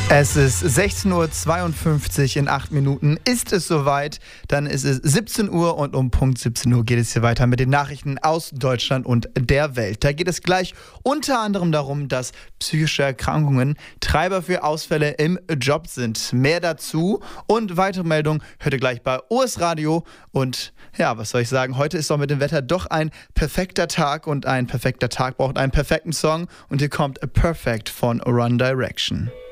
Es ist 16:52 Uhr, in 8 Minuten ist es soweit. Dann ist es 17 Uhr und um Punkt 17 Uhr geht es hier weiter mit den Nachrichten aus Deutschland und der Welt. Da geht es gleich unter anderem darum, dass psychische Erkrankungen Treiber für Ausfälle im Job sind. Mehr dazu und weitere Meldungen hört ihr gleich bei OS Radio. Und ja, was soll ich sagen, heute ist doch mit dem Wetter doch ein perfekter Tag und ein perfekter Tag braucht einen perfekten Song. Und hier kommt A Perfect von One Direction.